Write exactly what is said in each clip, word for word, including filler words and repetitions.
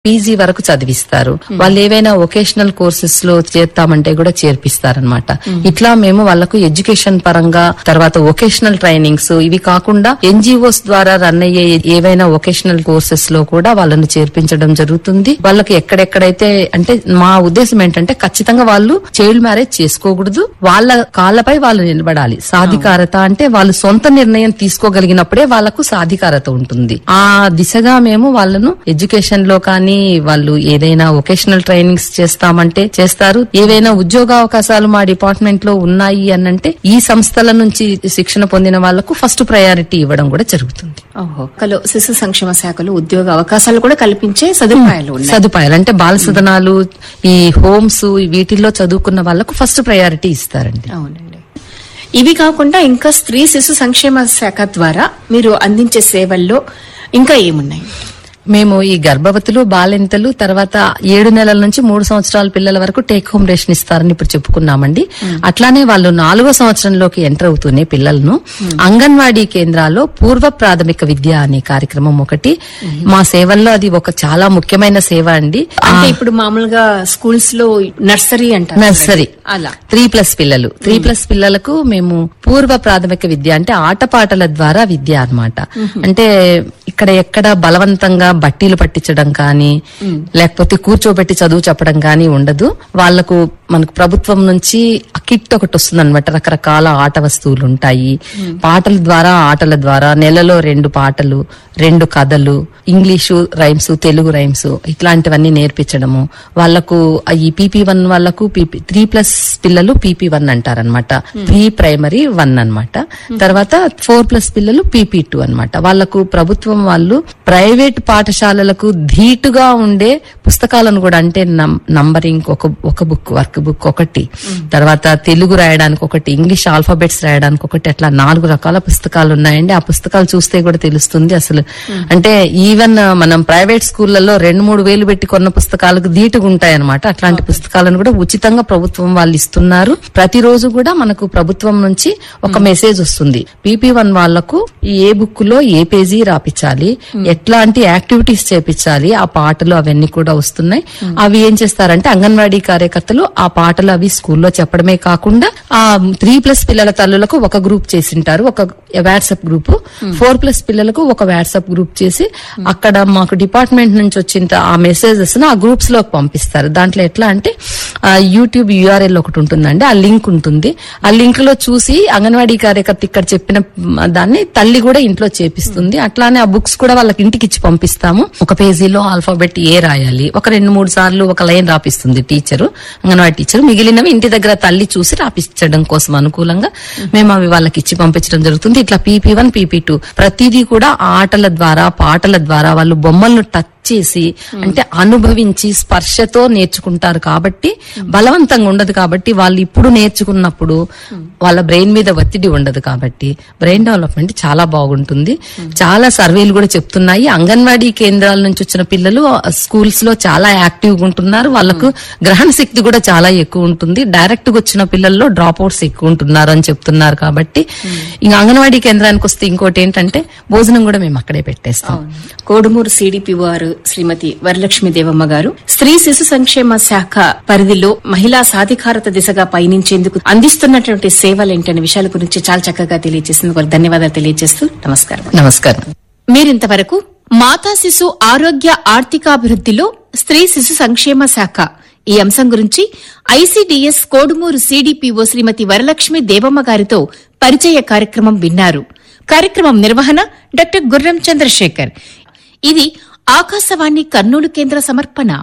PG వరకు చదివిస్తారు. వాళ్ళు ఏవైనా వొకేషనల్ కోర్సెస్ లో చేస్తామంటే కూడా చేర్పిస్తారనమాట. ఇట్లా మేము వాళ్ళకు ఎడ్యుకేషన్ పరంగా, తర్వాత వొకేషనల్ ట్రైనింగ్స్, ఇవి కాకుండా ఎన్జిఓస్ ద్వారా రన్ అయ్యే ఏవైనా వొకేషనల్ కోర్సెస్ లో కూడా వాళ్ళను చేర్పించడం జరుగుతుంది. వాళ్ళకి ఎక్కడెక్కడైతే, అంటే మా ఉద్దేశం ఏంటంటే ఖచ్చితంగా వాళ్ళు చైల్డ్ మ్యారేజ్ చేసుకోకూడదు, వాళ్ళ కాళ్ళపై వాళ్ళు నిలబడాలి. సాధికారత అంటే వాళ్ళు సొంత నిర్ణయం తీసుకోగలిగినప్పుడే వాళ్ళకు సాధికారత ఉంటుంది. ఆ దిశగా మేము వాళ్ళను ఎడ్యుకేషన్ లో కానీ, వాళ్ళు ఏదైనా వొకేషనల్ ట్రైనింగ్స్ చేస్తామంటే చేస్తారు. ఏవైనా ఉద్యోగావకాశాలు మా డిపార్ట్మెంట్ లో ఉన్నాయి అనంటే ఈ సంస్థల నుంచి శిక్షణ పొందిన వాళ్లకు ఫస్ట్ ప్రయారిటీ ఇవ్వడం కూడా జరుగుతుంది. ఓహో, శిశు సంక్షేమ శాఖలో ఉద్యోగ అవకాశాలు కూడా కల్పించే సదుపాయాలు సదుపాయాలు అంటే బాల సదనాలు, ఈ హోమ్స్, వీటిల్లో చదువుకున్న వాళ్లకు ఫస్ట్ ప్రయారిటీ ఇస్తారండి. అవునండి. ఇవి కాకుండా ఇంకా స్త్రీ శిశు సంక్షేమ శాఖ ద్వారా మీరు అందించే సేవల్లో ఇంకా ఏమున్నాయి? మేము ఈ గర్భవతులు, బాలింతలు, తర్వాత ఏడు నెలల నుంచి మూడు సంవత్సరాల పిల్లల వరకు టేక్ హోమ్ రేషన్ ఇస్తారని ఇప్పుడు చెప్పుకున్నామండి. అట్లానే వాళ్ళు నాలుగో సంవత్సరంలోకి ఎంటర్ అవుతూనే పిల్లలను అంగన్వాడీ కేంద్రాల్లో పూర్వ ప్రాథమిక విద్య అనే కార్యక్రమం ఒకటి మా సేవల్లో, అది ఒక చాలా ముఖ్యమైన సేవ అండి. అంటే ఇప్పుడు మామూలుగా స్కూల్స్ లో నర్సరీ అంటారు, నర్సరీ అలా త్రీ ప్లస్ పిల్లలు త్రీ ప్లస్ పిల్లలకు మేము పూర్వ ప్రాథమిక విద్య అంటే ఆటపాటల ద్వారా విద్య అన్నమాట. అంటే ఇక్కడ ఎక్కడ బలవంతంగా బట్టీలు పట్టించడం కానీ, లేకపోతే కూర్చోబెట్టి చదువు చెప్పడం కానీ ఉండదు. వాళ్లకు మనకు ప్రభుత్వం నుంచి కిట్ ఒకటి వస్తుంది అనమాట. రకరకాల ఆట వస్తువులు ఉంటాయి. పాటల ద్వారా, ఆటల ద్వారా నెలలో రెండు పాటలు, రెండు కథలు, ఇంగ్లీషు రైమ్స్, తెలుగు రైమ్స్, ఇట్లాంటివన్నీ నేర్పించడము. వాళ్లకు ఈ పీపీ వన్ వాళ్లకు పీపీ త్రీ ప్లస్ పిల్లలు పీపీ వన్ అంటారనమాట. ప్రీ ప్రైమరీ వన్ అనమాట. తర్వాత ఫోర్ ప్లస్ పిల్లలు పీపీ టూ అనమాట. వాళ్లకు ప్రభుత్వం వాళ్ళు ప్రైవేట్ పాఠశాలలకు ధీటుగా ఉండే పుస్తకాలను కూడా, అంటే నంబరింగ్ ఒక ఒక బుక్, వర్క్ బుక్ ఒకటి, తర్వాత తెలుగు రాయడానికి ఒకటి, ఇంగ్లీష్ ఆల్ఫాబెట్స్ రాయడానికి ఒకటి, అట్లా నాలుగు రకాల పుస్తకాలు ఉన్నాయండి. ఆ పుస్తకాలు చూస్తే కూడా తెలుస్తుంది అసలు. అంటే ఈవెన్ మనం ప్రైవేట్ స్కూళ్లలో రెండు మూడు వేలు పెట్టి కొన్న పుస్తకాలకు ధీటుగా ఉంటాయన్నమాట. అట్లాంటి పుస్తకాలను కూడా ఉచితంగా ప్రభుత్వం వాళ్ళు ఇస్తున్నారు. ప్రతిరోజు కూడా మనకు ప్రభుత్వం నుంచి ఒక మెసేజ్ వస్తుంది. పీపీ వన్ వాళ్లకు ఏ బుక్ లో ఏ పేజీ రాపించాలి, ఎట్లాంటి యాక్టివిటీస్ చేపించాలి, ఆ పాటలు అవన్నీ కూడా వస్తున్నాయి. అవి ఏం చేస్తారంటే అంగన్వాడీ కార్యకర్తలు ఆ పాటలు అవి స్కూల్లో చెప్పడమే కాకుండా ఆ త్రీ ప్లస్ పిల్లల తల్లులకు ఒక గ్రూప్ చేసింటారు, ఒక వాట్సాప్ గ్రూప్. ఫోర్ ప్లస్ పిల్లలకు ఒక వాట్సాప్ గ్రూప్ చేసి అక్కడ మాకు డిపార్ట్మెంట్ నుంచి వచ్చిన ఆ మెసేజెస్ ఆ గ్రూప్స్ లోకి పంపిస్తారు. దాంట్లో ఎట్లా అంటే యూట్యూబ్ యూఆర్ఎల్ ఒకటి ఉంటుందండి, ఆ లింక్ ఉంటుంది. ఆ లింక్ లో చూసి అంగన్వాడీ కార్యకర్త ఇక్కడ చెప్పిన దాన్ని తల్లి కూడా ఇంట్లో చేపిస్తుంది. అట్లానే ఆ బుక్స్ కూడా వాళ్ళకి ఇంటికి ఇచ్చి పంపిస్తాము. ఒక పేజీలో ఆల్ఫాబెట్ ఏ రాయాలి, ఒక రెండు మూడు సార్లు ఒక లైన్ రాపిస్తుంది టీచరు, అంగన్వాడీ టీచర్. మిగిలినవి ఇంటి దగ్గర తల్లి చూసి రాపించడం కోసం అనుకూలంగా మేము అవి వాళ్ళకి ఇచ్చి పంపించడం జరుగుతుంది. ఇట్లా పీపీ వన్ పీపీ టూ ప్రతిదీ కూడా ఆటల ద్వారా, పాటల ద్వారా వాళ్ళు బొమ్మలను టచ్ చేసి, అంటే అనుభవించి స్పర్శతో నేర్చుకుంటారు. కాబట్టి బలవంతంగా ఉండదు. కాబట్టి వాళ్ళు ఇప్పుడు నేర్చుకున్నప్పుడు వాళ్ళ బ్రెయిన్ మీద ఒత్తిడి ఉండదు. కాబట్టి బ్రెయిన్ డెవలప్మెంట్ చాలా బాగుంటుంది. చాలా సర్వేలు కూడా చెప్తున్నాయి. అంగన్వాడీ కేంద్రాల నుంచి వచ్చిన పిల్లలు స్కూల్స్ లో చాలా యాక్టివ్ గా ఉంటున్నారు. వాళ్ళకు గ్రహణ శక్తి కూడా చాలా ఎక్కువ ఉంటుంది. డైరెక్ట్ గా వచ్చిన పిల్లల్లో డ్రాప్ అవుట్స్ ఎక్కువ ఉంటున్నారు అని చెప్తున్నారు. కాబట్టి ఇంకా అంగన్వాడీ కేంద్రానికి వస్తే ఇంకోటి ఏంటంటే భోజనం కూడా మేము అక్కడే పెట్టేస్తాం. కోడుమూరు సిడిపి వారు శ్రీమతి వరలక్ష్మి దేవమ్మ గారు స్త్రీ శిశు సంక్షేమ శాఖ పరిధిలో మహిళా సాధికారత దిశగా పయనించేందుకు అందిస్తున్నటువంటి సేవలేంటనే విషయాల గురించి చాలా చక్కగా తెలియజేసినందుకు ధన్యవాదాలు తెలియజేస్తూ నమస్కారం. నమస్కారం. మీరింతవరకు మాతా శిశు ఆరోగ్య ఆర్థికాభివృద్దిలో స్త్రీ శిశు సంక్షేమ శాఖ ఈ అంశం గురించి ఐసీడీఎస్ కోడుమూరు సిడిపిఓ శ్రీమతి వరలక్ష్మి దేవమ్మ గారితో పరిచయ కార్యక్రమం విన్నారు. కార్యక్రమం నిర్వహణ డాక్టర్ గుర్రం చంద్రశేఖర్. ఇది ఆకాశవాణి కర్నూలు కేంద్ర సమర్పణ.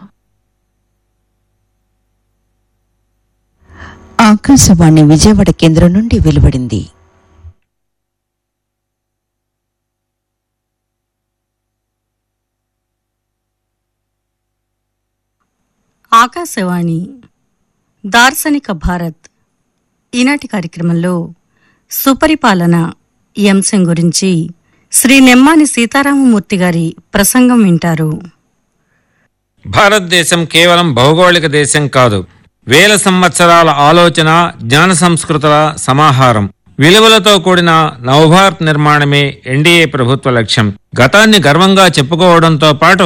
ఆకాశవాణి విజయవాడ కేంద్రం నుండి వెలువడింది. ఆకాశవాణి దార్శనిక భారత్ ఈనాటి కార్యక్రమంలో సుపరిపాలన ఈ అంశం గురించి శ్రీ నెమ్మాని సీతారామమూర్తి గారి ప్రసంగం వింటారు. భారతదేశం కేవలం భౌగోళిక దేశం కాదు, వేల సంవత్సరాల ఆలోచన, జ్ఞాన సంస్కృతుల సమాహారం. విలువలతో కూడిన నవభారత్ నిర్మాణమే ఎన్డీఏ ప్రభుత్వ లక్ష్యం. గతాన్ని గర్వంగా చెప్పుకోవడంతో పాటు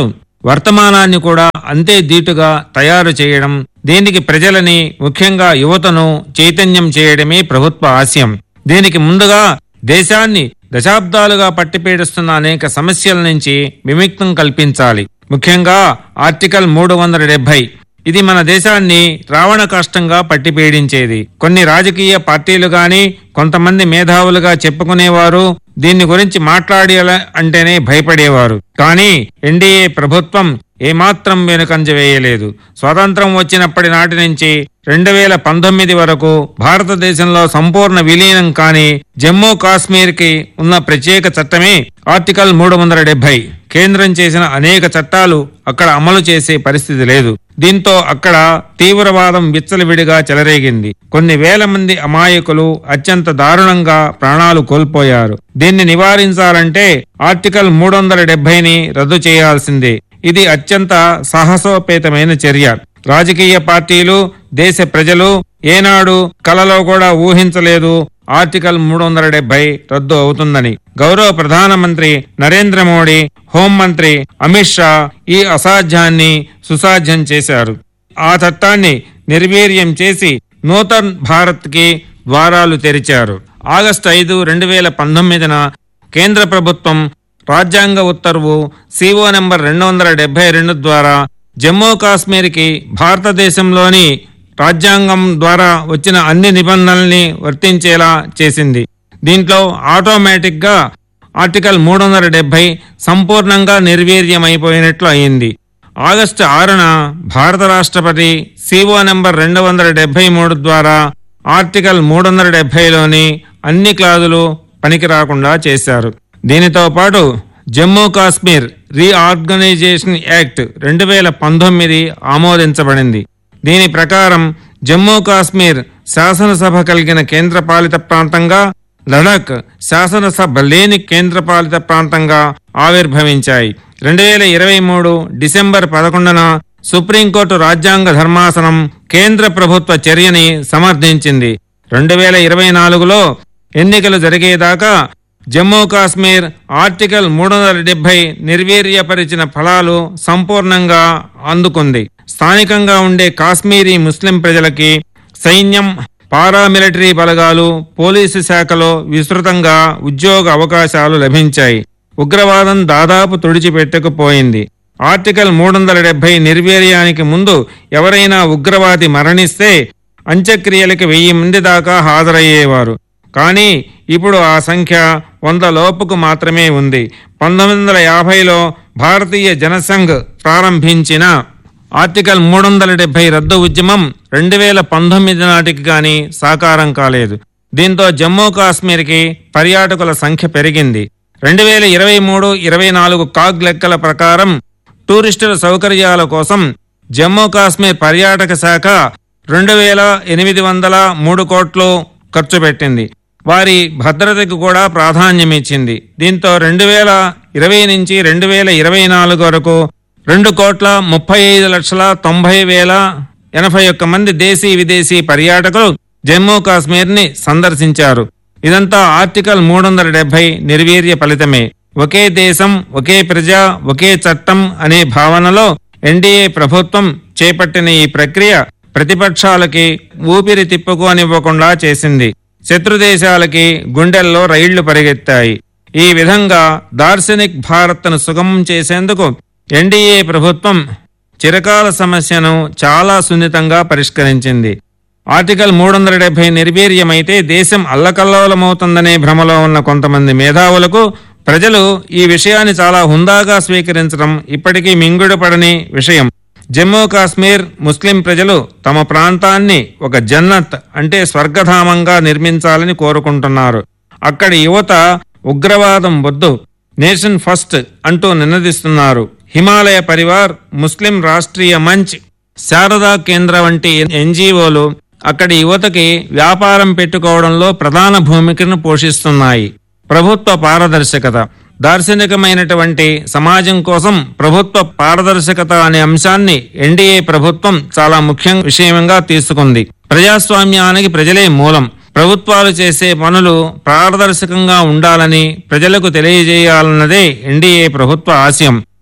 వర్తమానాన్ని కూడా అంతే ధీటుగా తయారు చేయడం, దీనికి ప్రజలని ముఖ్యంగా యువతను చైతన్యం చేయడమే ప్రభుత్వ ఆశయం. దీనికి ముందుగా దేశాన్ని దశాబ్దాలుగా పట్టిపీడిస్తున్న అనేక సమస్యల నుంచి విముక్తం కల్పించాలి. ముఖ్యంగా ఆర్టికల్ మూడు వందల డెబ్బై ఇది మన దేశాన్ని రావణ కాష్టంగా పట్టిపీడించేది. కొన్ని రాజకీయ పార్టీలు గాని కొంతమంది మేధావులుగా చెప్పుకునేవారు దీన్ని గురించి మాట్లాడే అంటేనే భయపడేవారు. కానీ ఎన్డీఏ ప్రభుత్వం ఏమాత్రం వెనుకంజ వేయలేదు. స్వాతంత్రం వచ్చినప్పటి నాటి నుంచి రెండు వేల పంతొమ్మిది వరకు భారతదేశంలో సంపూర్ణ విలీనం కాని జమ్మూ కాశ్మీర్ కి ఉన్న ప్రత్యేక చట్టమే ఆర్టికల్ మూడు వందల డెబ్బై. కేంద్రం చేసిన అనేక చట్టాలు అక్కడ అమలు చేసే పరిస్థితి లేదు. దీంతో అక్కడ తీవ్రవాదం విచ్చలవిడిగా చెలరేగింది. కొన్ని వేల మంది అమాయకులు అత్యంత దారుణంగా ప్రాణాలు కోల్పోయారు. దీన్ని నివారించాలంటే ఆర్టికల్ మూడు వందల డెబ్బైని రద్దు చేయాల్సిందే. ఇది అత్యంత సాహసోపేతమైన చర్య. రాజకీయ పార్టీలు, దేశ ప్రజలు ఏనాడు కలలో కూడా ఊహించలేదు ఆర్టికల్ మూడు వందల డెబ్బై రద్దు అవుతుందని. గౌరవ ప్రధానమంత్రి నరేంద్ర మోడీ, హోంమంత్రి అమిత్ షా ఈ అసాధ్యాన్ని సుసాధ్యం చేశారు. ఆ చట్టాన్ని నిర్వీర్యం చేసి నూతన్ భారత్ కి ద్వారాలు తెరిచారు. ఆగస్టు ఐదు రెండు వేల పంతొమ్మిదిన కేంద్ర ప్రభుత్వం రాజ్యాంగ ఉత్తర్వు సిఓ నెంబర్ రెండు వందల డెబ్బై రెండు ద్వారా జమ్మూ కాశ్మీర్ కి భారతదేశంలోని రాజ్యాంగం ద్వారా వచ్చిన అన్ని నిబంధనల్ని వర్తించేలా చేసింది. దీంట్లో ఆటోమేటిక్ గా ఆర్టికల్ మూడు వందల డెబ్బై సంపూర్ణంగా నిర్వీర్యమైపోయినట్లు అయింది. ఆగస్టు ఆరున భారత రాష్ట్రపతి సిఓ నెంబర్ రెండు వందల డెబ్బై మూడు ద్వారా ఆర్టికల్ మూడు వందల డెబ్బైలోని అన్ని క్లాజులు పనికి రాకుండా చేశారు. దీనితో పాటు జమ్మూ కాశ్మీర్ రీఆర్గనైజేషన్ యాక్ట్ రెండు వేల పంతొమ్మిది ఆమోదించబడింది. దీని ప్రకారం జమ్మూ కాశ్మీర్ శాసనసభ కలిగిన కేంద్రపాలిత ప్రాంతంగా, లడాక్ శాసనసభ లేని కేంద్రపాలిత ప్రాంతంగా ఆవిర్భవించాయి. రెండు వేల ఇరవై మూడు డిసెంబర్ పదకొండున సుప్రీంకోర్టు రాజ్యాంగ ధర్మాసనం కేంద్ర ప్రభుత్వ చర్యని సమర్థించింది. రెండు వేల ఇరవై నాలుగులో ఎన్నికలు జరిగేదాకా జమ్మూ కాశ్మీర్ ఆర్టికల్ మూడు వందల డెబ్బై నిర్వీర్యపరిచిన ఫలాలు సంపూర్ణంగా అందుకుంది. స్థానికంగా ఉండే కాశ్మీరీ ముస్లిం ప్రజలకి సైన్యం, పారామిలిటరీ బలగాలు, పోలీసు శాఖలో విస్తృతంగా ఉద్యోగ అవకాశాలు లభించాయి. ఉగ్రవాదం దాదాపు తుడిచిపెట్టకపోయింది. ఆర్టికల్ మూడు వందల డెబ్బై నిర్వీర్యానికి ముందు ఎవరైనా ఉగ్రవాది మరణిస్తే అంత్యక్రియలకు వెయ్యి మంది దాకా హాజరయ్యేవారు. కానీ ఇప్పుడు ఆ సంఖ్య వంద లోపుకు మాత్రమే ఉంది. పంతొమ్మిది వందల యాభైలో భారతీయ జనసంఘ్ ప్రారంభించిన ఆర్టికల్ మూడు వందల డెబ్బై రద్దు ఉద్యమం రెండు వేల పంతొమ్మిది నాటికి గాని సాకారం కాలేదు. దీంతో జమ్మూ కాశ్మీర్ కి పర్యాటకుల సంఖ్య పెరిగింది. రెండు వేల ఇరవై మూడు ఇరవై నాలుగు కాగ్ లెక్కల ప్రకారం టూరిస్టుల సౌకర్యాల కోసం జమ్మూ కాశ్మీర్ పర్యాటక శాఖ రెండు వేల ఎనిమిది వందల మూడు కోట్లు ఖర్చు పెట్టింది. వారి భద్రతకు కూడా ప్రాధాన్యమిచ్చింది. దీంతో రెండు వేల ఇరవై నుంచి రెండు వేల ఇరవై నాలుగు వరకు రెండు కోట్ల ముప్పై ఐదు లక్షల తొంభై వేల ఎనభై ఒక్క మంది దేశీ విదేశీ పర్యాటకులు జమ్మూ కాశ్మీర్ ని సందర్శించారు. ఇదంతా ఆర్టికల్ మూడు వందల డెబ్బై నిర్వీర్య ఫలితమే. ఒకే దేశం, ఒకే ప్రజ, ఒకే చట్టం అనే భావనలో ఎన్డీఏ ప్రభుత్వం చేపట్టిన ఈ ప్రక్రియ ప్రతిపక్షాలకి ఊపిరి తిప్పుకోనివ్వకుండా చేసింది. శత్రు దేశాలకి గుండెల్లో రైళ్లు పరిగెత్తాయి. ఈ విధంగా దార్శనిక్ భారత్ను సుగమం చేసేందుకు ఎన్డీఏ ప్రభుత్వం చిరకాల సమస్యను చాలా సున్నితంగా పరిష్కరించింది. ఆర్టికల్ మూడు వందల డెబ్బై నిర్వీర్యమైతే దేశం అల్లకల్లోలమవుతుందనే భ్రమలో ఉన్న కొంతమంది మేధావులకు ప్రజలు ఈ విషయాన్ని చాలా హుందాగా స్వీకరించడం ఇప్పటికీ మింగుడుపడని విషయం. జమ్మూ కాశ్మీర్ ముస్లిం ప్రజలు తమ ప్రాంతాన్ని ఒక జన్నత్ అంటే స్వర్గధామంగా నిర్మించాలని కోరుకుంటున్నారు. అక్కడి యువత ఉగ్రవాదం వద్దు, నేషన్ ఫస్ట్ అంటూ నినదిస్తున్నారు. హిమాలయ పరివార్, ముస్లిం రాష్ట్రీయ మంచ్, శారదా కేంద్ర వంటి ఎన్జీఓలు అక్కడి యువతకి వ్యాపారం పెట్టుకోవడంలో ప్రధాన భూమికను పోషిస్తున్నాయి. ప్రభుత్వ పారదర్శకత, దార్శనికమైనటువంటి సమాజం కోసం ప్రభుత్వ పారదర్శకత అనే అంశాన్ని ఎన్డీఏ ప్రభుత్వం చాలా ముఖ్య విషయంగా తీసుకుంది. ప్రజాస్వామ్యానికి ప్రజలే మూలం. ప్రభుత్వాలు చేసే పనులు పారదర్శకంగా ఉండాలని ప్రజలకు తెలియజేయాలన్నదే ఎన్డీఏ ప్రభుత్వ ఆశయం.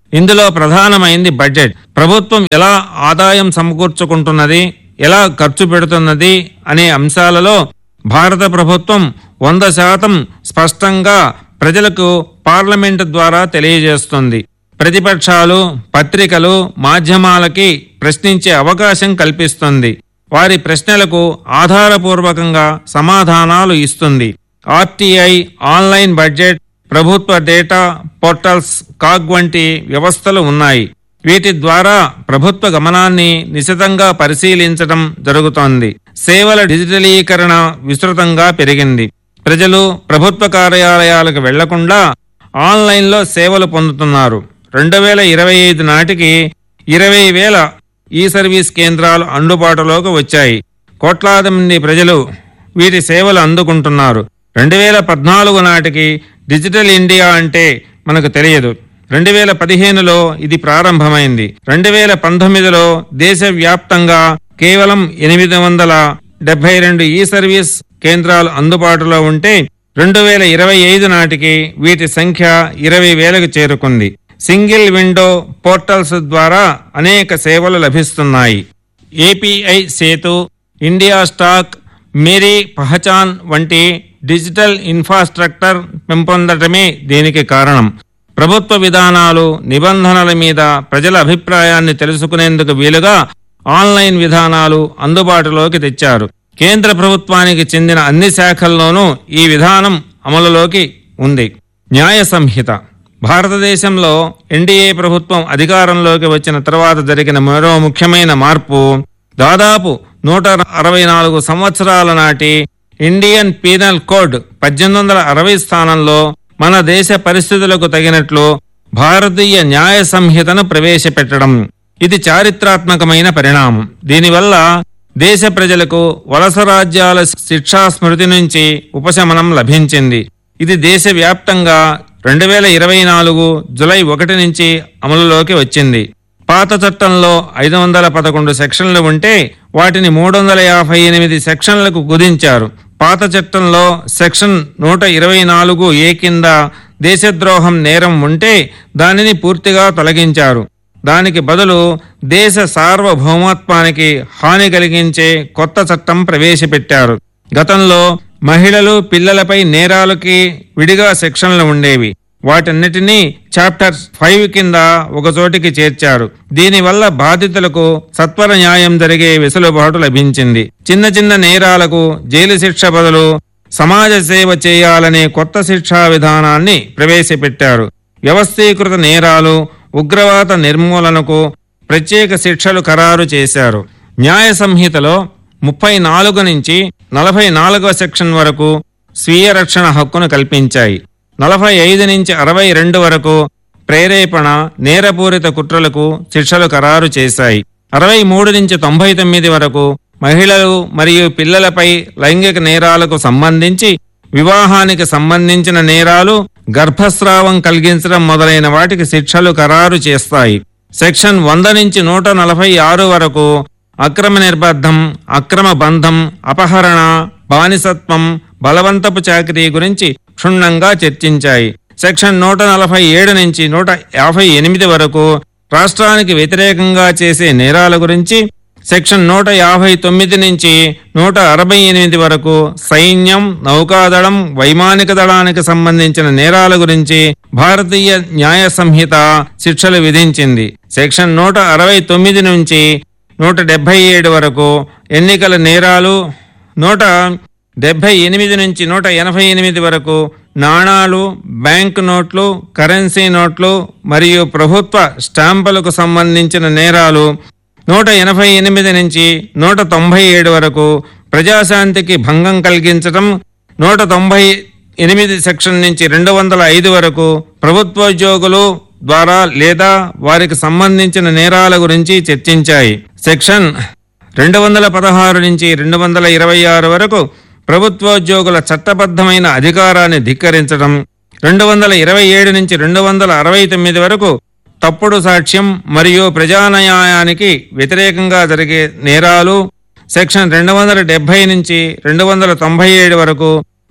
ఇందులో ప్రధానమైంది బడ్జెట్. ప్రభుత్వం ఎలా ఆదాయం సమకూర్చుకుంటున్నది, ఎలా ఖర్చు పెడుతున్నది అనే అంశాలలో భారత ప్రభుత్వం వంద శాతం స్పష్టంగా ప్రజలకు పార్లమెంటు ద్వారా తెలియజేస్తుంది. ప్రతిపక్షాలు, పత్రికలు, మాధ్యమాలకి ప్రశ్నించే అవకాశం కల్పిస్తుంది. వారి ప్రశ్నలకు ఆధారపూర్వకంగా సమాధానాలు ఇస్తుంది. ఆర్టీఐ, ఆన్లైన్ బడ్జెట్, ప్రభుత్వ డేటా పోర్టల్స్, కాగ్ వంటి వ్యవస్థలు ఉన్నాయి. వీటి ద్వారా ప్రభుత్వ గమనాన్ని నిశితంగా పరిశీలించడం జరుగుతోంది. సేవల డిజిటలీకరణ విస్తృతంగా పెరిగింది. ప్రజలు ప్రభుత్వ కార్యాలయాలకు వెళ్లకుండా ఆన్లైన్లో సేవలు పొందుతున్నారు. రెండు వేల ఇరవై ఐదు నాటికి ఇరవై వేల ఈ సర్వీస్ కేంద్రాలు అందుబాటులోకి వచ్చాయి. కోట్లాది మంది ప్రజలు వీటి సేవలు అందుకుంటున్నారు. రెండు వేల పద్నాలుగు నాటికి డిజిటల్ ఇండియా అంటే మనకు తెలియదు. రెండు వేల పదిహేనులో ఇది ప్రారంభమైంది. రెండు వేల పంతొమ్మిదిలో దేశవ్యాప్తంగా కేవలం ఎనిమిది వందల డెబ్బై రెండు ఈ సర్వీస్ కేంద్రాలు అందుబాటులో ఉంటే రెండు వేల ఇరవై ఐదు నాటికి వీటి సంఖ్య ఇరవై వేలకు చేరుకుంది. సింగిల్ విండో పోర్టల్స్ ద్వారా అనేక సేవలు లభిస్తున్నాయి. API Setu, India stock, Mary పహచాన్ వంటి డిజిటల్ ఇన్ఫ్రాస్ట్రక్చర్ పెంపొందటమే దీనికి కారణం. ప్రభుత్వ విధానాలు, నిబంధనల మీద ప్రజల అభిప్రాయాన్ని తెలుసుకునేందుకు వీలుగా ఆన్లైన్ విధానాలు అందుబాటులోకి తెచ్చారు. కేంద్ర ప్రభుత్వానికి చెందిన అన్ని శాఖల్లోనూ ఈ విధానం అమలులోకి ఉంది. న్యాయ సంహిత. భారతదేశంలో ఎన్డీఏ ప్రభుత్వం అధికారంలోకి వచ్చిన తర్వాత జరిగిన మరో ముఖ్యమైన మార్పు, దాదాపు నూట అరవై నాలుగు సంవత్సరాల నాటి ఇండియన్ పీనల్ కోడ్ పద్దెనిమిది వందల అరవై స్థానంలో మన దేశ పరిస్థితులకు తగినట్లు భారతీయ న్యాయ సంహితను ప్రవేశపెట్టడం. ఇది చారిత్రాత్మకమైన పరిణామం. దీనివల్ల దేశ ప్రజలకు వలస రాజ్యాల శిక్షా స్మృతి నుంచి ఉపశమనం లభించింది. ఇది దేశవ్యాప్తంగా రెండు వేల ఇరవై నాలుగు జులై ఒకటి నుంచి అమలులోకి వచ్చింది. పాత చట్టంలో ఐదు వందల పదకొండు సెక్షన్లు ఉంటే వాటిని మూడు వందల యాభై ఎనిమిది సెక్షన్లకు కుదించారు. పాత చట్టంలో సెక్షన్ నూట ఇరవై నాలుగు ఏ కింద దేశద్రోహం నేరం ఉంటే దానిని పూర్తిగా తొలగించారు. దానికి బదులు దేశ సార్వభౌమత్వానికి హాని కలిగించే కొత్త చట్టం ప్రవేశపెట్టారు. గతంలో మహిళలు, పిల్లలపై నేరాలకి విడిగా సెక్షన్లు ఉండేవి. వాటన్నిటినీ చాప్టర్ ఫైవ్ కింద ఒకచోటికి చేర్చారు. దీనివల్ల బాధితులకు సత్వర న్యాయం జరిగే వెసులుబాటు లభించింది. చిన్న చిన్న నేరాలకు జైలు శిక్ష బదులు సమాజ సేవ చేయాలనే కొత్త శిక్షా విధానాన్ని ప్రవేశపెట్టారు. వ్యవస్థీకృత నేరాలు, ఉగ్రవాద నిర్మూలనకు ప్రత్యేక శిక్షలు ఖరారు చేశారు. న్యాయ సంహితలో ముప్పై నాలుగు నుంచి నలభై నాలుగవ సెక్షన్ వరకు స్వీయ రక్షణ హక్కును కల్పించాయి. నలభై ఐదు నుంచి అరవై రెండు వరకు ప్రేరేపణ, నేరపూరిత కుట్రలకు శిక్షలు ఖరారు చేశాయి. అరవై మూడు నుంచి తొంభై తొమ్మిది వరకు మహిళలు మరియు పిల్లలపై లైంగిక నేరాలకు సంబంధించి, వివాహానికి సంబంధించిన నేరాలు, గర్భస్రావం కలిగించడం మొదలైన వాటికి శిక్షలు ఖరారు చేస్తాయి. సెక్షన్ వంద నుంచి నూట నలభై ఆరు వరకు అక్రమ నిర్బంధం, అక్రమ బంధం, అపహరణ, బానిసత్వం, బలవంతపు చాకిరీ గురించి క్షుణ్ణంగా చర్చించాయి. సెక్షన్ నూట నలభై ఏడు నుంచి నూట యాభై ఎనిమిది వరకు రాష్ట్రానికి వ్యతిరేకంగా చేసే నేరాల గురించి, సెక్షన్ నూట యాభై తొమ్మిది నుంచి నూట అరవై ఎనిమిది వరకు సైన్యం, నౌకాదళం, వైమానిక దళానికి సంబంధించిన నేరాల గురించి భారతీయ న్యాయ సంహిత శిక్షలు విధించింది. సెక్షన్ నూట అరవై తొమ్మిది నుంచి నూట డెబ్బై ఏడు వరకు ఎన్నికల నేరాలు, నూట డెబ్బై ఎనిమిది నుంచి నూట ఎనభై ఎనిమిది వరకు నాణాలు, బ్యాంక్ నోట్లు, కరెన్సీ నోట్లు మరియు ప్రభుత్వ స్టాంపులకు సంబంధించిన నేరాలు, నూట ఎనభై ఎనిమిది నుంచి నూట తొంభై ఏడు వరకు ప్రజాశాంతికి భంగం కలిగించటం, నూట తొంభై ఎనిమిది సెక్షన్ నుంచి రెండు వందల ఐదు వరకు ప్రభుత్వోద్యోగులు ద్వారా లేదా వారికి సంబంధించిన నేరాల గురించి చర్చించాయి. సెక్షన్ రెండు వందల పదహారు నుంచి రెండు వందల ఇరవై ఆరు వరకు ప్రభుత్వోద్యోగుల చట్టబద్ధమైన అధికారాన్ని ధిక్కరించడం, రెండు వందల ఇరవై ఏడు నుంచి రెండు వందల అరవై తొమ్మిది వరకు తప్పుడు సాక్ష్యం మరియు ప్రజాన్యాయానికి వ్యతిరేకంగా జరిగే నేరాలు, సెక్షన్ రెండు వందల డెబ్బై నుంచి రెండు వందల తొంభై ఏడు వరకు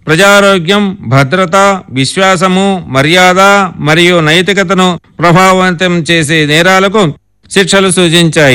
ప్రజారోగ్యం, భద్రత, విశ్వాసము, మర్యాద మరియు నైతికతను ప్రభావితం చేసే నేరాలకు శిక్షలు సూచించాయి.